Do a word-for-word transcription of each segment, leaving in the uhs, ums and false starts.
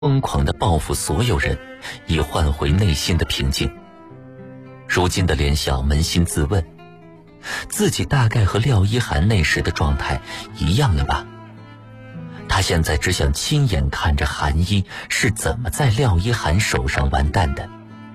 疯狂地报复所有人，以换回内心的平静。如今的连笑扪心自问，自己大概和廖一涵那时的状态一样了吧？他现在只想亲眼看着韩一是怎么在廖一涵手上完蛋的。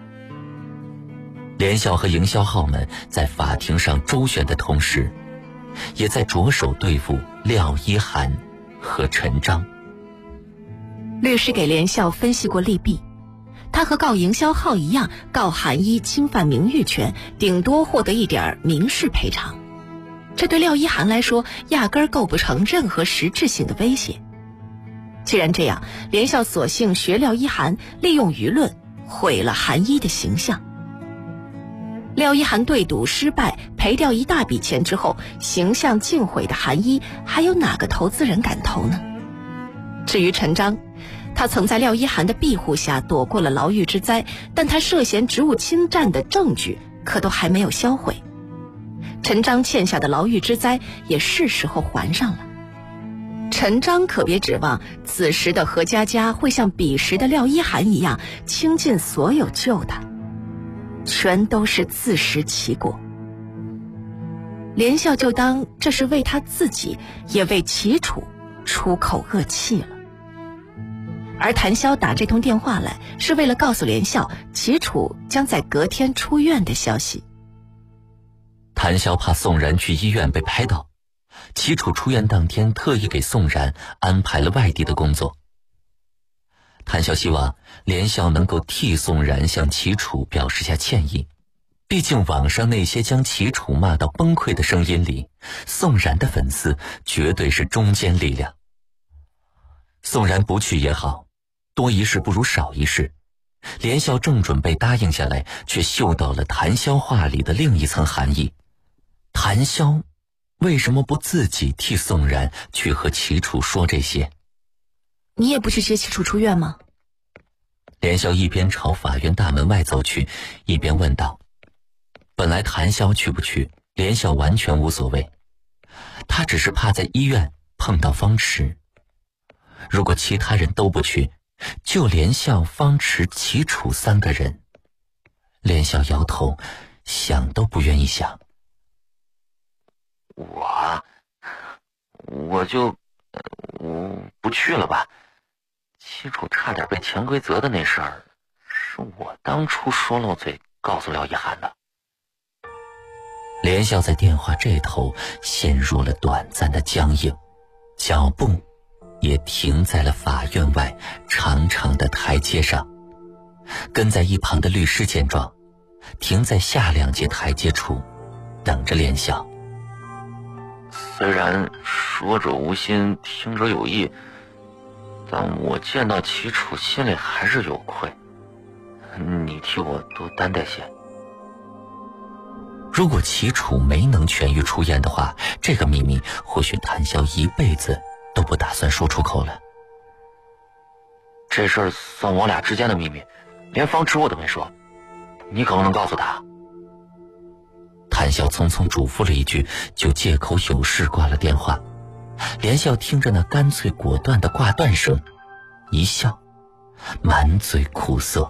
连笑和营销号们在法庭上周旋的同时，也在着手对付廖一涵和陈章。 律师给连笑分析过利弊，他和告营销号一样，告韩一侵犯名誉权，顶多获得一点民事赔偿，这对廖一涵来说压根儿构不成任何实质性的威胁。既然这样，连笑索性学廖一涵，利用舆论毁了韩一的形象。廖一涵对赌失败，赔掉一大笔钱之后，形象尽毁的韩一，还有哪个投资人敢投呢？至于陈章，他曾在廖一涵的庇护下躲过了牢狱之灾，但他涉嫌职务侵占的证据可都还没有销毁。陈章欠下的牢狱之灾也是时候还上了。陈章可别指望此时的何佳佳会像彼时的廖一涵一样倾尽所有救他，全都是自食其果。连笑就当这是为他自己，也为齐楚出口恶气了。而谭潇打这通电话来，是为了告诉连笑齐楚将在隔天出院的消息。 谭潇怕宋然去医院被拍到，齐楚出院当天特意给宋然安排了外地的工作。谭潇希望连笑能够替宋然向齐楚表示下歉意，毕竟网上那些将齐楚骂到崩溃的声音里，宋然的粉丝绝对是中坚力量。宋然不去也好，多一事不如少一事。连笑正准备答应下来，却嗅到了谭潇话里的另一层含义。谭潇为什么不自己替宋然去和齐楚说这些？ 你也不去接齐楚出院吗？ 连笑一边朝法院大门外走去，一边问道。本来谭潇去不去，连笑完全无所谓，他只是怕在医院碰到方池。如果其他人都不去，就连笑、方池、齐楚三个人。连笑摇头，想都不愿意想。 我我就我不去了吧。齐楚差点被潜规则的那事儿，是我当初说漏嘴告诉廖一涵的。 连笑在电话这头陷入了短暂的僵硬，脚步也停在了法院外长长的台阶上。跟在一旁的律师见状，停在下两节台阶处，等着连笑。 虽然说者无心，听者有意，但我见到齐楚心里还是有愧，你替我多担待些。 如果齐楚没能痊愈出院的话，这个秘密或许谭潇一辈子都不打算说出口了。 这事儿算我俩之间的秘密，连方池我都没说，你可不能告诉他。 谭潇匆匆嘱咐了一句，就借口有事挂了电话。连笑听着那干脆果断的挂断声，一笑，满嘴苦涩。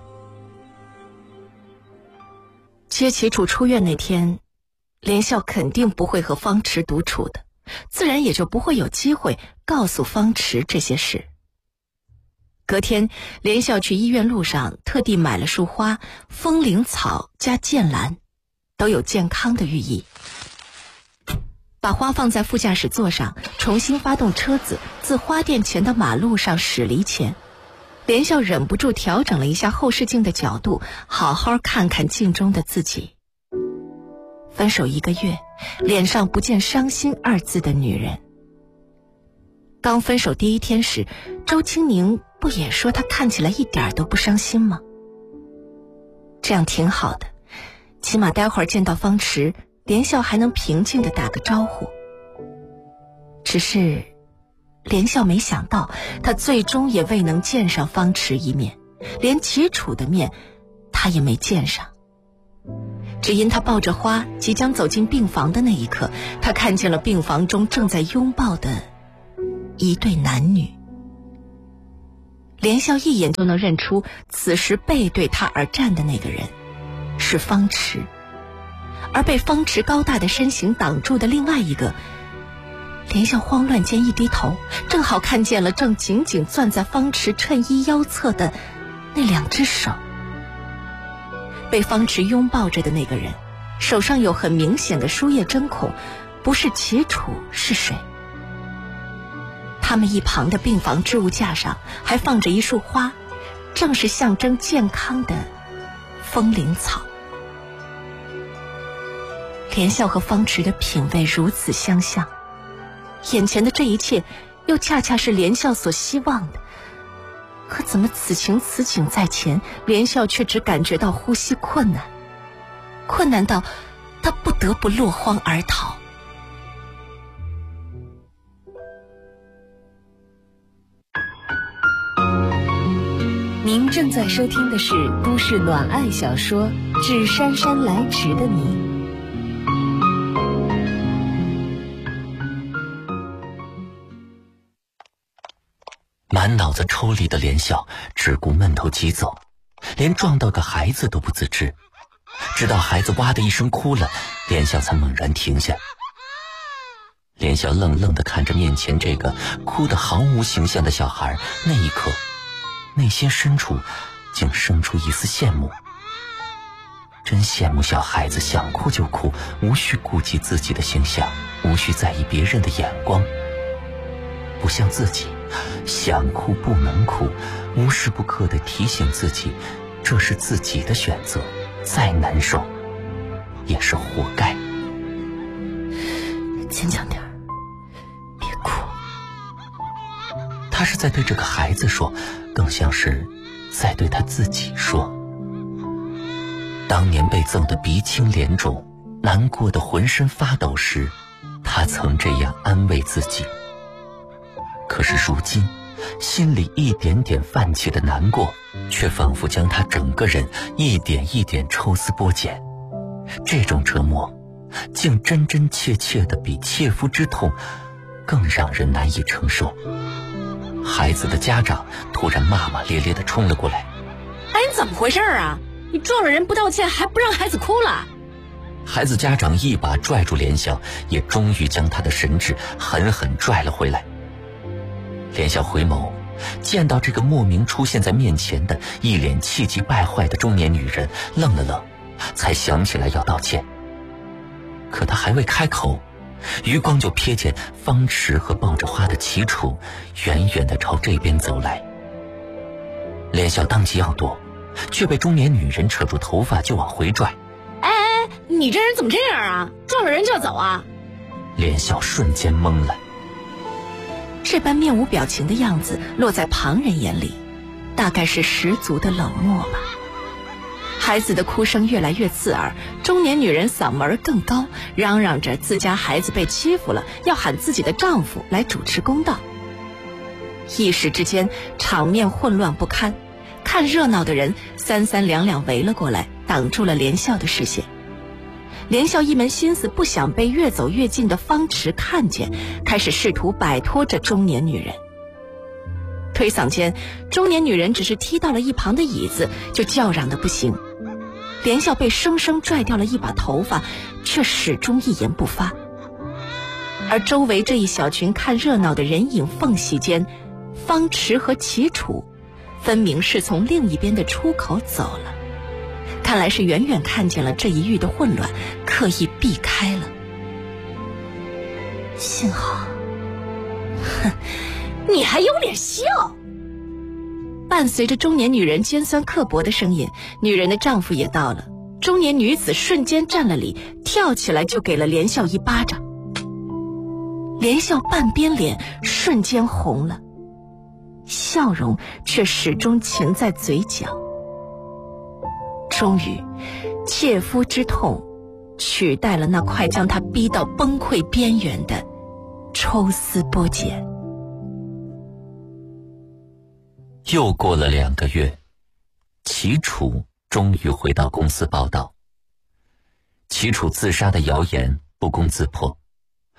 接齐楚出院那天，连笑肯定不会和方池独处的，自然也就不会有机会告诉方池这些事。隔天，连笑去医院路上特地买了束花，风铃草加剑兰，都有健康的寓意。把花放在副驾驶座上，重新发动车子，自花店前的马路上驶离前，连笑忍不住调整了一下后视镜的角度，好好看看镜中的自己。分手一个月，脸上不见伤心二字的女人。刚分手第一天时，周清宁不也说她看起来一点都不伤心吗？这样挺好的，起码待会儿见到方池，连笑还能平静地打个招呼。只是连笑没想到，他最终也未能见上方池一面，连齐楚的面他也没见上。只因他抱着花即将走进病房的那一刻，他看见了病房中正在拥抱的一对男女。 连笑一眼就能认出此时背对他而站的那个人是方池，而被方池高大的身形挡住的另外一个，连笑慌乱间一低头，正好看见了正紧紧攥在方池衬衣腰侧的那两只手。被方池拥抱着的那个人手上有很明显的输液针孔，不是齐楚是谁？他们一旁的病房置物架上还放着一束花，正是象征健康的风铃草。连笑和方池的品味如此相像，眼前的这一切又恰恰是连笑所希望的，可怎么此情此景在前，连笑却只感觉到呼吸困难，困难到他不得不落荒而逃。 您正在收听的是都市暖爱小说《致姗姗来迟的你》。 满脑子抽离的连笑只顾闷头疾走，连撞到个孩子都不自知，直到孩子哇的一声哭了，连笑才猛然停下。连笑愣愣地看着面前这个哭得毫无形象的小孩，那一刻内心深处竟生出一丝羡慕，真羡慕小孩子想哭就哭，无需顾及自己的形象，无需在意别人的眼光，不像自己想哭不能哭，无时不刻地提醒自己这是自己的选择，再难受也是活该。 坚强点儿，别哭。 他是在对这个孩子说，更像是在对他自己说。当年被揍得鼻青脸肿，难过的浑身发抖时，他曾这样安慰自己。可是如今心里一点点泛起的难过，却仿佛将他整个人一点一点抽丝剥茧。这种折磨竟真真切切的比切肤之痛更让人难以承受。孩子的家长突然骂骂咧咧地冲了过来。 哎，你怎么回事啊？你撞了人不道歉，还不让孩子哭了？ 孩子家长一把拽住连笑，也终于将他的神智狠狠拽了回来。连笑回眸，见到这个莫名出现在面前的一脸气急败坏的中年女人，愣了愣，才想起来要道歉。可他还未开口，余光就瞥见方池和抱着花的齐楚远远地朝这边走来。连笑当即要躲，却被中年女人扯住头发就往回拽。 哎哎，你这人怎么这样啊？撞了人就要走啊？ 连笑瞬间懵了。 这般面无表情的样子落在旁人眼里，大概是十足的冷漠吧。孩子的哭声越来越刺耳，中年女人嗓门更高，嚷嚷着自家孩子被欺负了，要喊自己的丈夫来主持公道。一时之间场面混乱不堪，看热闹的人三三两两围了过来，挡住了连笑的视线。连笑一门心思不想被越走越近的方池看见，开始试图摆脱这中年女人。推搡间，中年女人只是踢到了一旁的椅子，就叫嚷得不行。连笑被生生拽掉了一把头发，却始终一言不发。而周围这一小群看热闹的人影缝隙间，方池和齐楚分明是从另一边的出口走了，看来是远远看见了这一域的混乱，刻意避开了。幸好，哼， 你还有脸笑？ 伴随着中年女人尖酸刻薄的声音，女人的丈夫也到了。中年女子瞬间站了礼，跳起来就给了连笑一巴掌。连笑半边脸瞬间红了，笑容却始终噙在嘴角。终于，切肤之痛取代了那快将他逼到崩溃边缘的抽丝剥茧。 又过了两个月，齐楚终于回到公司报道。齐楚自杀的谣言不攻自破，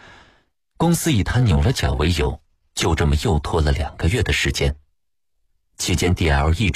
公司以他扭了脚为由，就这么又拖了两个月的时间。 期间 D L 一直